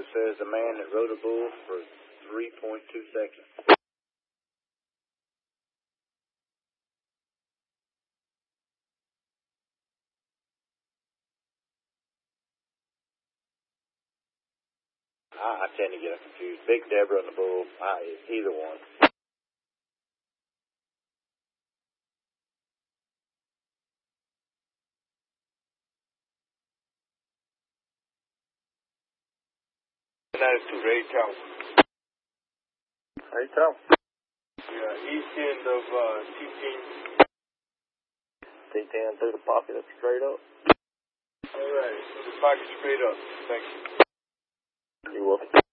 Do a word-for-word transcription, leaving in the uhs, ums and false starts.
says the man that rode a bull for three point two seconds. I, I tend to get confused. Big Deborah and the bull, I, either one. ninety-two, Ray Town. Ray Town. Yeah, east end of uh, T ten. T ten through the pocket up straight up. All right, the pocket straight up. Thank you. You're welcome.